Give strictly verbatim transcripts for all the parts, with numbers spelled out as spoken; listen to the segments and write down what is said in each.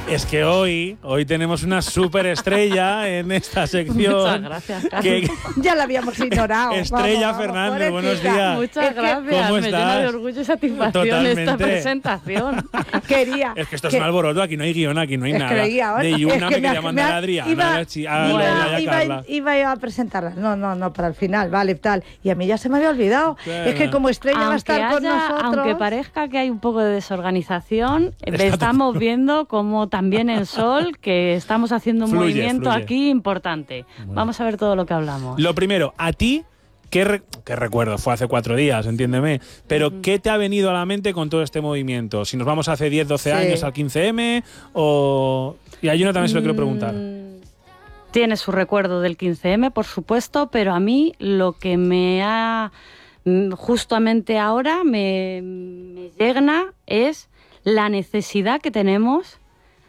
Es que hoy, hoy tenemos una superestrella en esta sección. Muchas gracias, Carlos. Ya la habíamos ignorado. Estrella vamos, Fernández, vamos, buenos pobrecita. días. Muchas Es que- gracias. ¿Cómo Me estás? llena de orgullo y satisfacción Totalmente. esta presentación. Quería. Es que esto es que- un alboroto, aquí no hay guión, aquí no hay Es que nada. no hay guión. De Es Yuna que me me quería ha- mandar me ha- a Adriana, iba- a la chi- a Iba, la- iba, a Carla. iba yo a presentarla. No, no, no, para el final, vale, tal. Y a mí ya se me había olvidado. Claro. Es que como estrella va a Aunque, estar con haya- nosotros. aunque parezca que hay un poco de desorganización, Está estamos viendo como también en Sol que estamos haciendo un Fluye, movimiento fluye. aquí importante. Vamos a ver todo lo que hablamos. Lo primero, a ti, ¿qué, re- qué recuerdo? Fue hace cuatro días, entiéndeme. Pero, ¿qué te ha venido a la mente con todo este movimiento? Si nos vamos hace diez, doce Sí. años al quince eme, o... Y a Yuna también se lo quiero preguntar. Mm, Tiene su recuerdo del quince eme, por supuesto, pero a mí lo que me ha mm, justamente ahora me, me llegna es la necesidad que tenemos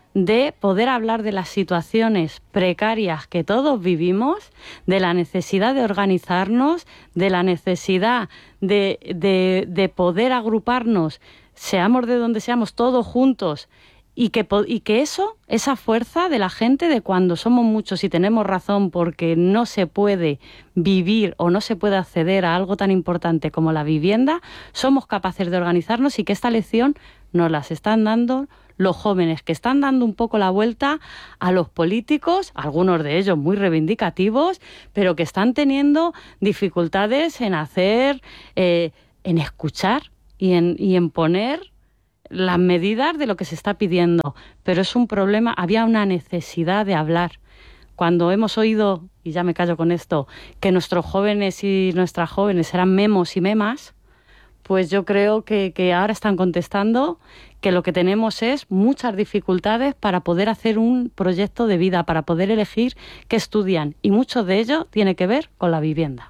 de poder hablar de las situaciones precarias que todos vivimos, de la necesidad de organizarnos, de la necesidad de, de, de poder agruparnos, seamos de donde seamos, todos juntos, y que, po- y que eso, esa fuerza de la gente, de cuando somos muchos y tenemos razón porque no se puede vivir o no se puede acceder a algo tan importante como la vivienda, somos capaces de organizarnos y que esta lección nos las están dando los jóvenes, que están dando un poco la vuelta a los políticos, algunos de ellos muy reivindicativos, pero que están teniendo dificultades en hacer, eh, en escuchar y en, y en poner las medidas de lo que se está pidiendo. Pero es un problema, había una necesidad de hablar. Cuando hemos oído, y ya me callo con esto, que nuestros jóvenes y nuestras jóvenes eran memos y memas, pues yo creo que, que ahora están contestando que lo que tenemos es muchas dificultades para poder hacer un proyecto de vida, para poder elegir qué estudian. Y mucho de ello tiene que ver con la vivienda.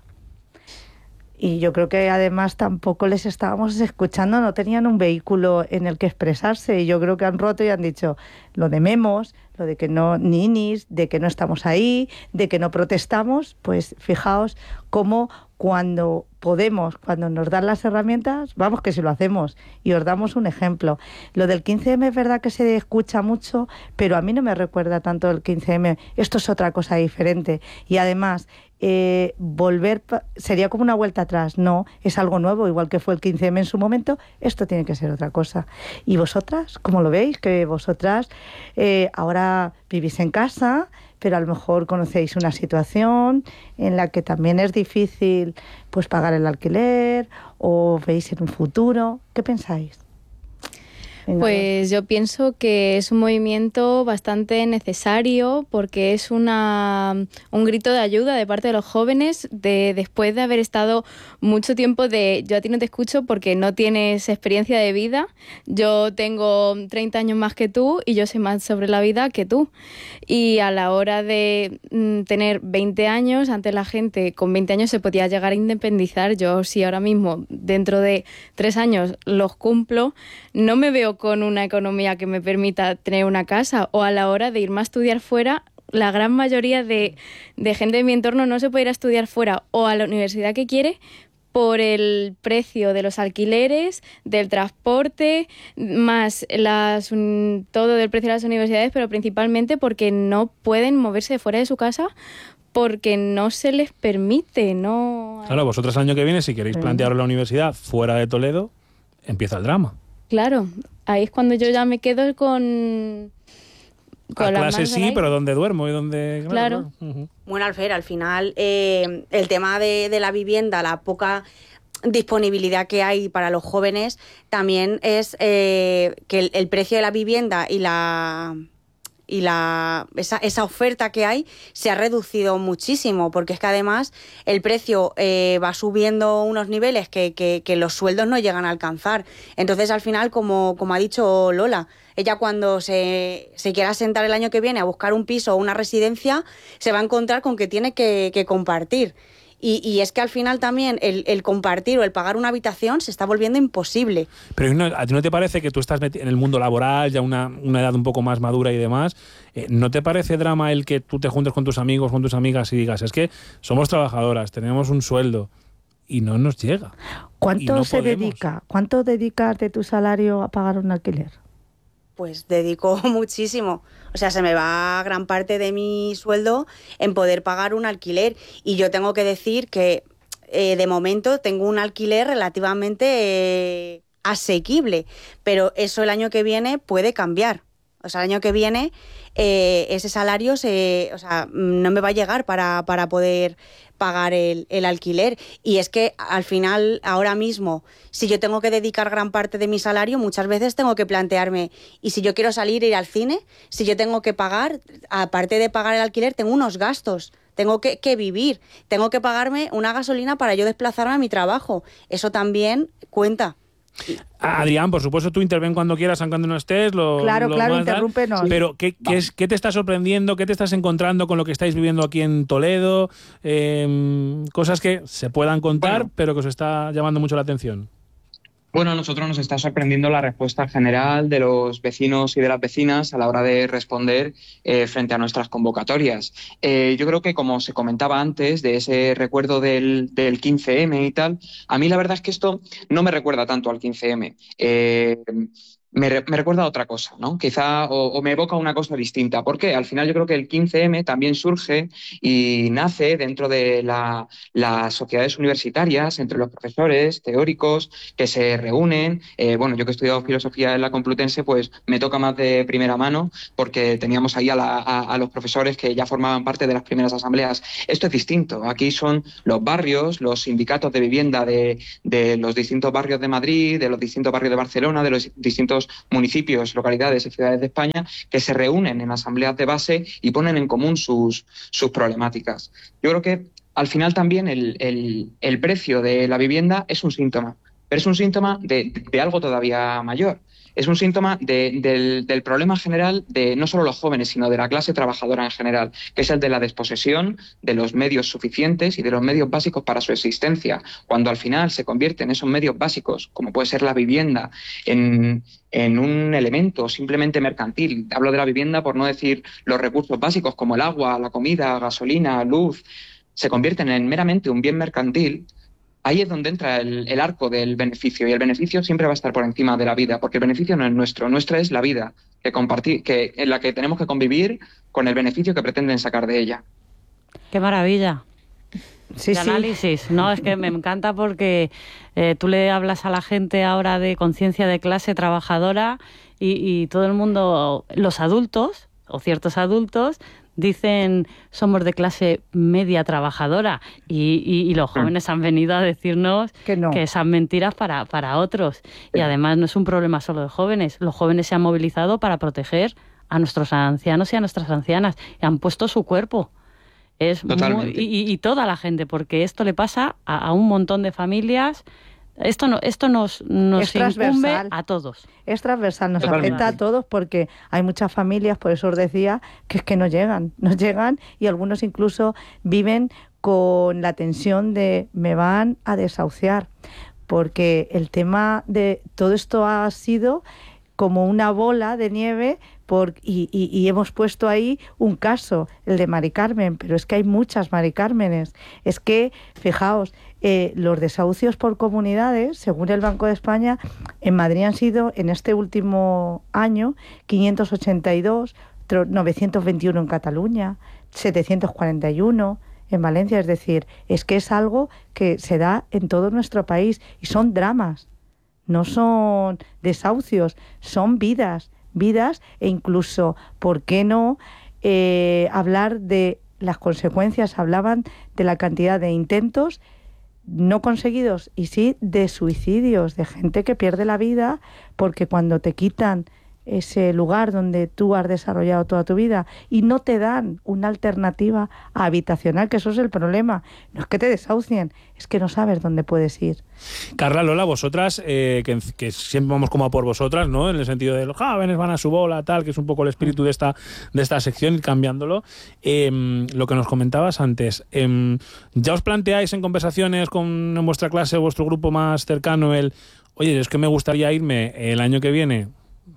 Y yo creo que además tampoco les estábamos escuchando, no tenían un vehículo en el que expresarse. Y yo creo que han roto y han dicho lo de memos, lo de que no ninis, de que no estamos ahí, de que no protestamos. Pues fijaos cómo cuando podemos, cuando nos dan las herramientas, vamos que si lo hacemos. Y os damos un ejemplo. Lo del quince eme es verdad que se escucha mucho, pero a mí no me recuerda tanto el quince eme. Esto es otra cosa diferente. Y además, eh, volver pa- sería como una vuelta atrás. No, es algo nuevo, igual que fue el quince eme en su momento. Esto tiene que ser otra cosa. ¿Y vosotras? ¿Cómo lo veis? Que vosotras eh, ahora vivís en casa, pero a lo mejor conocéis una situación en la que también es difícil pues pagar el alquiler, o veis en un futuro. ¿Qué pensáis? Venga, Pues yo pienso que es un movimiento bastante necesario porque es una, un grito de ayuda de parte de los jóvenes de, después de haber estado mucho tiempo de yo a ti no te escucho porque no tienes experiencia de vida, yo tengo treinta años más que tú y yo sé más sobre la vida que tú. Y a la hora de mm, tener veinte años, antes la gente con veinte años se podía llegar a independizar. Yo si ahora mismo dentro de tres años los cumplo, no me veo con una economía que me permita tener una casa, o a la hora de irme a estudiar fuera, la gran mayoría de, de gente de mi entorno no se puede ir a estudiar fuera o a la universidad que quiere por el precio de los alquileres, del transporte, más las, un, todo del precio de las universidades, pero principalmente porque no pueden moverse de fuera de su casa porque no se les permite, ¿no? Claro, vosotros el año que viene, si queréis plantearos la universidad fuera de Toledo, empieza el drama. Claro, ahí es cuando yo ya me quedo con... con A las clase manos al sí, aire. pero ¿dónde duermo y dónde...? Claro. Ujú. Bueno, Alfer, al final eh, el tema de, de la vivienda, la poca disponibilidad que hay para los jóvenes, también es eh, que el, el precio de la vivienda y la... y la esa, esa oferta que hay se ha reducido muchísimo, porque es que además el precio eh, va subiendo unos niveles que, que, que los sueldos no llegan a alcanzar. Entonces, al final, como, como ha dicho Lola, ella cuando se, se quiera sentar el año que viene a buscar un piso o una residencia, se va a encontrar con que tiene que, que compartir. Y, y es que al final también el, el compartir o el pagar una habitación se está volviendo imposible. Pero ¿no, ¿a ti no te parece que tú estás meti- en el mundo laboral, ya una, una edad un poco más madura y demás? Eh, ¿No te parece drama el que tú te juntes con tus amigos, con tus amigas y digas, es que somos trabajadoras, tenemos un sueldo y no nos llega? ¿Cuánto y no se podemos? dedica? ¿Cuánto dedicas de tu salario a pagar un alquiler? pues dedico muchísimo. O sea, se me va gran parte de mi sueldo en poder pagar un alquiler. Y yo tengo que decir que eh, de momento tengo un alquiler relativamente eh, asequible, pero eso el año que viene puede cambiar. O sea, el año que viene eh, ese salario se, o sea, no me va a llegar para, para poder pagar el, el alquiler. Y es que al final, ahora mismo, si yo tengo que dedicar gran parte de mi salario, muchas veces tengo que plantearme, y si yo quiero salir e ir al cine, si yo tengo que pagar, aparte de pagar el alquiler, tengo unos gastos. Tengo que, que vivir, tengo que pagarme una gasolina para yo desplazarme a mi trabajo. Eso también cuenta. Adrián, por supuesto, tú interven cuando quieras, aunque no estés. Lo, claro, lo claro, más interrúmpenos. Pero, ¿qué, qué, es, ¿qué te está sorprendiendo? ¿Qué te estás encontrando con lo que estáis viviendo aquí en Toledo? Eh, cosas que se puedan contar, bueno, pero que os está llamando mucho la atención. Bueno, a nosotros nos está sorprendiendo la respuesta general de los vecinos y de las vecinas a la hora de responder eh, frente a nuestras convocatorias. Eh, yo creo que, como se comentaba antes, de ese recuerdo del, del quince eme y tal, a mí la verdad es que esto no me recuerda tanto al quince eme. Eh, Me, re, me recuerda a otra cosa, ¿no? Quizá, o, o me evoca una cosa distinta. ¿Por qué? Al final yo creo que el quince eme también surge y nace dentro de la, las sociedades universitarias, entre los profesores teóricos que se reúnen. Eh, bueno, yo que he estudiado filosofía en la Complutense, pues me toca más de primera mano, porque teníamos ahí a, la, a, a los profesores que ya formaban parte de las primeras asambleas. Esto es distinto. Aquí son los barrios, los sindicatos de vivienda de, de los distintos barrios de Madrid, de los distintos barrios de Barcelona, de los distintos municipios, localidades y ciudades de España, que se reúnen en asambleas de base y ponen en común sus, sus problemáticas. Yo creo que al final también el, el, el precio de la vivienda es un síntoma, pero es un síntoma de, de algo todavía mayor. Es un síntoma de, del, del problema general de no solo los jóvenes, sino de la clase trabajadora en general, que es el de la desposesión de los medios suficientes y de los medios básicos para su existencia. Cuando al final se convierten esos medios básicos, como puede ser la vivienda, en, en un elemento simplemente mercantil. Hablo de la vivienda por no decir los recursos básicos como el agua, la comida, gasolina, luz, se convierten en meramente un bien mercantil. Ahí es donde entra el, el arco del beneficio, y el beneficio siempre va a estar por encima de la vida, porque el beneficio no es nuestro, nuestra es la vida que compartir, que, en la que tenemos que convivir con el beneficio que pretenden sacar de ella. ¡Qué maravilla! Sí, de sí. análisis, ¿no? Es que me encanta porque eh, tú le hablas a la gente ahora de conciencia de clase trabajadora y, y todo el mundo, los adultos o ciertos adultos, dicen somos de clase media trabajadora y, y, y los jóvenes han venido a decirnos que, no. que esas mentiras para, para otros. Y además no es un problema solo de jóvenes. Los jóvenes se han movilizado para proteger a nuestros ancianos y a nuestras ancianas y han puesto su cuerpo. Es muy, y, y toda la gente, porque esto le pasa a, a un montón de familias. Esto no, esto nos, nos incumbe a todos. Es transversal, nos Totalmente. afecta a todos porque hay muchas familias, por eso os decía, que es que no llegan, no llegan y algunos incluso viven con la tensión de me van a desahuciar, porque el tema de todo esto ha sido como una bola de nieve por, y, y, y hemos puesto ahí un caso, el de Mari Carmen, pero es que hay muchas Mari Cármenes. Es que, fijaos, eh, los desahucios por comunidades, según el Banco de España, en Madrid han sido, en este último año, quinientos ochenta y dos, novecientos veintiuno en Cataluña, setecientos cuarenta y uno en Valencia. Es decir, es que es algo que se da en todo nuestro país y son dramas. No son desahucios, son vidas, vidas e incluso, ¿por qué no eh, hablar de las consecuencias? Hablaban de la cantidad de intentos no conseguidos y sí de suicidios, de gente que pierde la vida porque cuando te quitan ese lugar donde tú has desarrollado toda tu vida y no te dan una alternativa habitacional, que eso es el problema. No es que te desahucien, es que no sabes dónde puedes ir. Carla, Lola, vosotras, eh, que, que siempre vamos como a por vosotras, ¿no? En el sentido de los jóvenes van a su bola, tal, que es un poco el espíritu de esta, de esta sección, ir cambiándolo. Eh, lo que nos comentabas antes, eh, ¿ya os planteáis en conversaciones con en vuestra clase, vuestro grupo más cercano, el, oye, es que me gustaría irme el año que viene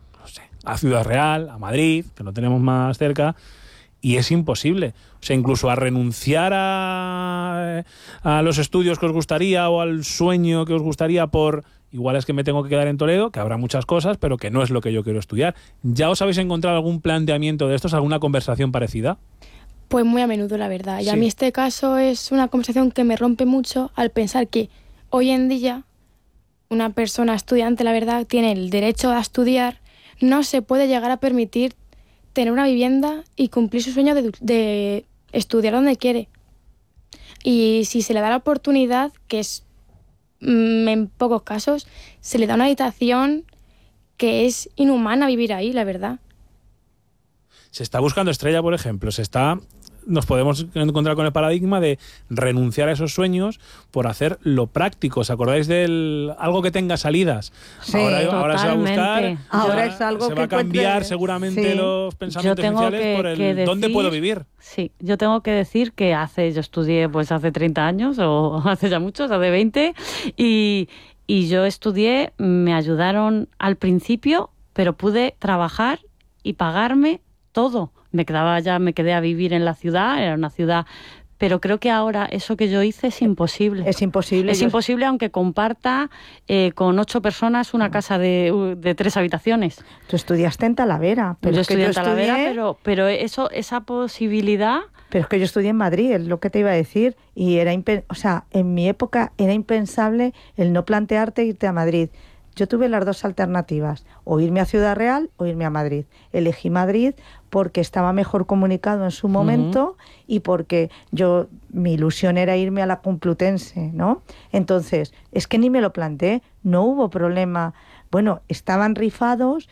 a Ciudad Real, a Madrid, que lo tenemos más cerca, y es imposible? O sea, incluso a renunciar a, a los estudios que os gustaría o al sueño que os gustaría por igual es que me tengo que quedar en Toledo, que habrá muchas cosas, pero que no es lo que yo quiero estudiar. ¿Ya os habéis encontrado algún planteamiento de estos, alguna conversación parecida? Pues muy a menudo, la verdad. Y Sí. a mí este caso es una conversación que me rompe mucho al pensar que hoy en día una persona estudiante, la verdad, tiene el derecho a estudiar, no se puede llegar a permitir tener una vivienda y cumplir su sueño de, de estudiar donde quiere. Y si se le da la oportunidad, que es mm, en pocos casos, se le da una habitación que es inhumana vivir ahí, la verdad. Se está buscando, Estrella, por ejemplo, se está... Nos podemos encontrar con el paradigma de renunciar a esos sueños por hacer lo práctico. ¿Os acordáis del algo que tenga salidas? Sí, ahora, ahora se va a buscar, totalmente. Ahora ya es algo se que va a cambiar encuentre- seguramente sí. los Yo pensamientos tengo iniciales que, por el que dónde decir- puedo vivir. Sí, yo tengo que decir que hace, yo estudié pues hace treinta años o hace ya muchos, hace veinte, y, y yo estudié, me ayudaron al principio, pero pude trabajar y pagarme todo. Me quedaba ya, me quedé a vivir en la ciudad, era una ciudad, pero creo que ahora eso que yo hice es imposible. Es imposible. Es Yo- imposible aunque comparta eh, con ocho personas una casa de, de tres habitaciones. Tú estudiaste en Talavera, pero yo es que estudié yo en Talavera, estudié- pero, pero eso, esa posibilidad... Pero es que yo estudié en Madrid, es lo que te iba a decir, y era impen- o sea, en mi época era impensable el no plantearte irte a Madrid. Yo tuve las dos alternativas, o irme a Ciudad Real o irme a Madrid. Elegí Madrid porque estaba mejor comunicado en su momento y porque yo mi ilusión era irme a la Complutense, ¿no? Entonces, es que ni me lo planteé, no hubo problema. Bueno, estaban rifados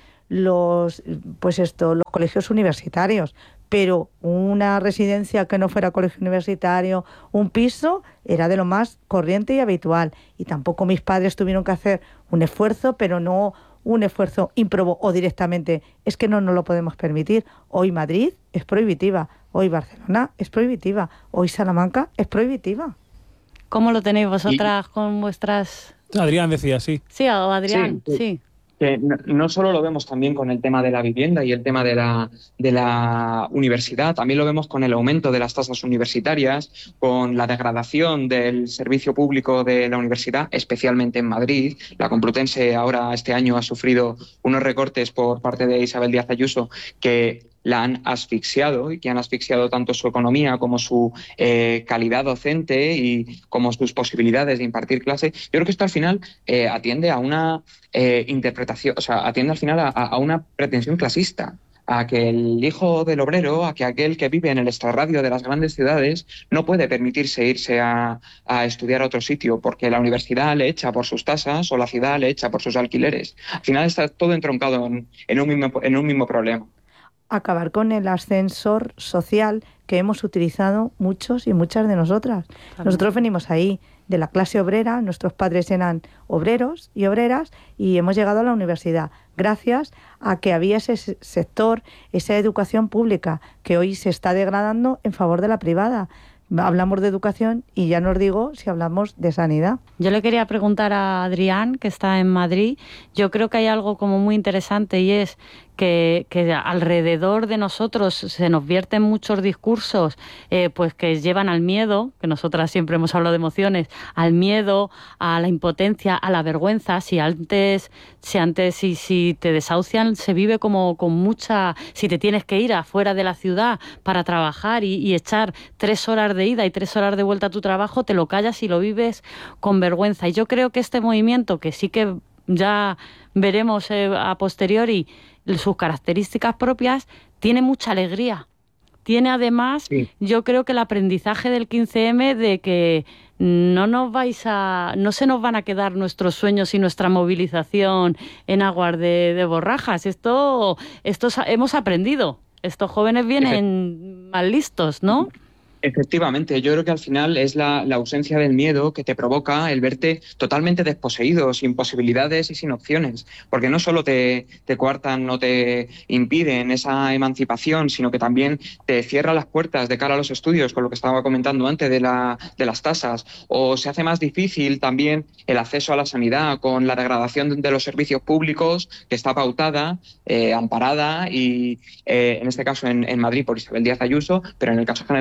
los pues esto, los colegios universitarios, pero una residencia que no fuera colegio universitario, un piso, era de lo más corriente y habitual. Y tampoco mis padres tuvieron que hacer un esfuerzo, pero no un esfuerzo ímprobo o directamente. Es que no nos lo podemos permitir. Hoy Madrid es prohibitiva, hoy Barcelona es prohibitiva, hoy Salamanca es prohibitiva. ¿Cómo lo tenéis vosotras con vuestras...? Adrián decía, sí. Sí, o Adrián, Sí, sí. Que no, no solo lo vemos también con el tema de la vivienda y el tema de la, de la universidad, también lo vemos con el aumento de las tasas universitarias, con la degradación del servicio público de la universidad, especialmente en Madrid. La Complutense ahora este año ha sufrido unos recortes por parte de Isabel Díaz Ayuso que la han asfixiado y que han asfixiado tanto su economía como su eh, calidad docente y como sus posibilidades de impartir clase. Yo creo que esto al final eh, atiende a una eh, interpretación, o sea, atiende al final a, a una pretensión clasista, a que el hijo del obrero, a que aquel que vive en el extrarradio de las grandes ciudades no puede permitirse irse a, a estudiar a otro sitio porque la universidad le echa por sus tasas o la ciudad le echa por sus alquileres. Al final está todo entroncado en, en, un, mismo, en un mismo problema. Acabar con el ascensor social que hemos utilizado muchos y muchas de nosotras. Claro. Nosotros venimos ahí de la clase obrera, nuestros padres eran obreros y obreras y hemos llegado a la universidad gracias a que había ese sector, esa educación pública que hoy se está degradando en favor de la privada. Hablamos de educación y ya no os digo si hablamos de sanidad. Yo le quería preguntar a Adrián, que está en Madrid, yo creo que hay algo como muy interesante y es que, que alrededor de nosotros se nos vierten muchos discursos eh, pues que llevan al miedo, que nosotras siempre hemos hablado de emociones, al miedo, a la impotencia, a la vergüenza. Si antes, si antes, si, si te desahucian, se vive como con mucha, si te tienes que ir afuera de la ciudad para trabajar y, y echar tres horas de ida y tres horas de vuelta a tu trabajo, te lo callas y lo vives con vergüenza. Y yo creo que este movimiento, que sí que ya veremos eh, a posteriori sus características propias, tiene mucha alegría. Tiene además, Sí. yo creo que el aprendizaje del quince eme de que no nos vais a, no se nos van a quedar nuestros sueños y nuestra movilización en aguas de, de borrajas. Esto, esto hemos aprendido. Estos jóvenes vienen más listos, ¿no? Efectivamente, yo creo que al final es la, la ausencia del miedo que te provoca el verte totalmente desposeído, sin posibilidades y sin opciones, porque no solo te, te coartan o te impiden esa emancipación, sino que también te cierra las puertas de cara a los estudios, con lo que estaba comentando antes de, la, de las tasas, o se hace más difícil también el acceso a la sanidad con la degradación de los servicios públicos que está pautada, eh, amparada y eh, en este caso en, en Madrid por Isabel Díaz Ayuso, pero en el caso general de España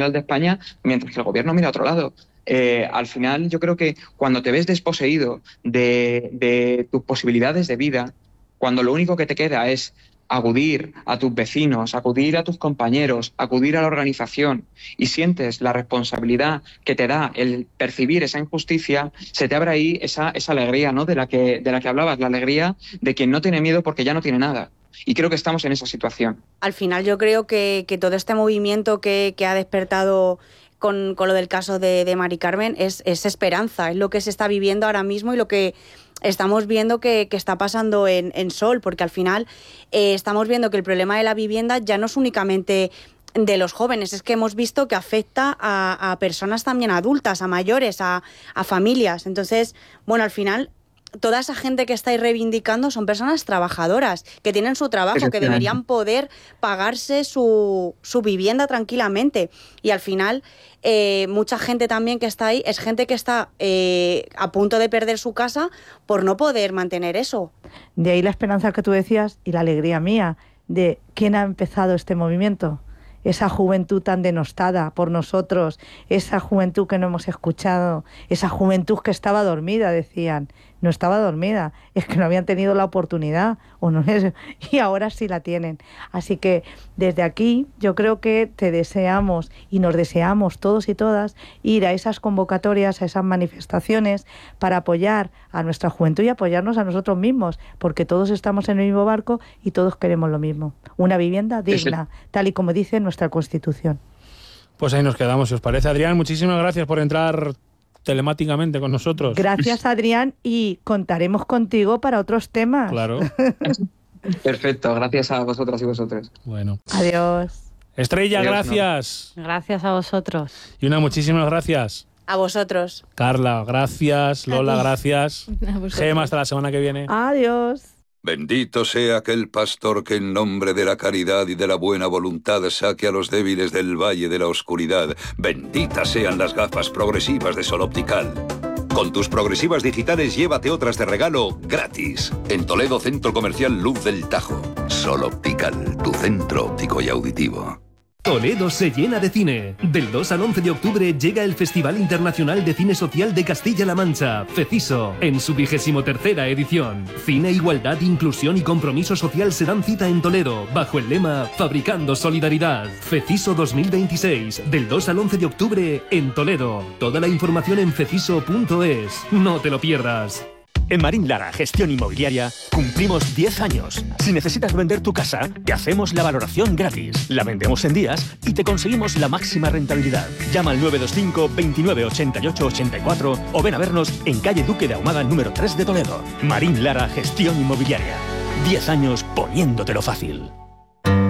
España, mientras que el gobierno mira a otro lado. Eh, al final yo creo que cuando te ves desposeído de, de tus posibilidades de vida, cuando lo único que te queda es acudir a tus vecinos, acudir a tus compañeros, acudir a la organización y sientes la responsabilidad que te da el percibir esa injusticia, se te abre ahí esa, esa alegría, ¿no?, de la que, de la que hablabas, la alegría de quien no tiene miedo porque ya no tiene nada. Y creo que estamos en esa situación. Al final yo creo que, que todo este movimiento que, que ha despertado con, con lo del caso de, de Mari Carmen es, es esperanza, es lo que se está viviendo ahora mismo y lo que estamos viendo que, que está pasando en, en Sol, porque al final eh, estamos viendo que el problema de la vivienda ya no es únicamente de los jóvenes, es que hemos visto que afecta a, a personas también adultas, a mayores, a, a familias. Entonces, bueno, al final toda esa gente que estáis reivindicando son personas trabajadoras, que tienen su trabajo, que deberían poder pagarse su, su vivienda tranquilamente. Y al final, eh, mucha gente también que está ahí es gente que está eh, a punto de perder su casa por no poder mantener eso. De ahí la esperanza que tú decías y la alegría mía de quién ha empezado este movimiento. Esa juventud tan denostada por nosotros, esa juventud que no hemos escuchado, esa juventud que estaba dormida, decían. No estaba dormida, es que no habían tenido la oportunidad, o no es, y ahora sí la tienen. Así que desde aquí yo creo que te deseamos y nos deseamos todos y todas ir a esas convocatorias, a esas manifestaciones para apoyar a nuestra juventud y apoyarnos a nosotros mismos, porque todos estamos en el mismo barco y todos queremos lo mismo. Una vivienda digna, tal y como dice nuestra Constitución. Pues ahí nos quedamos, si os parece. Adrián, muchísimas gracias por entrar telemáticamente con nosotros. Gracias, Adrián, y contaremos contigo para otros temas. Claro. Perfecto, gracias a vosotras y vosotros. Bueno. Adiós. Estrella, Adiós, gracias. No. Gracias a vosotros. Y una muchísimas gracias. A vosotros. Carla, gracias. Lola, gracias. Gema, hasta la semana que viene. Adiós. Bendito sea aquel pastor que en nombre de la caridad y de la buena voluntad saque a los débiles del valle de la oscuridad. Benditas sean las gafas progresivas de Sol Optical. Con tus progresivas digitales llévate otras de regalo gratis. En Toledo, Centro Comercial Luz del Tajo. Sol Optical, tu centro óptico y auditivo. Toledo se llena de cine. Del dos al once de octubre llega el Festival Internacional de Cine Social de Castilla-La Mancha, FECISO, en su vigésimo tercera edición. Cine, igualdad, inclusión y compromiso social se dan cita en Toledo, bajo el lema Fabricando Solidaridad. FECISO dos mil veintiséis, del dos al once de octubre en Toledo. Toda la información en feciso punto es. No te lo pierdas. En Marín Lara Gestión Inmobiliaria cumplimos diez años. Si necesitas vender tu casa, te hacemos la valoración gratis. La vendemos en días y te conseguimos la máxima rentabilidad. Llama al nueve dos cinco, veintinueve, ochenta y ocho, ochenta y cuatro o ven a vernos en calle Duque de Ahumada número tres de Toledo. Marín Lara Gestión Inmobiliaria. diez años poniéndotelo fácil.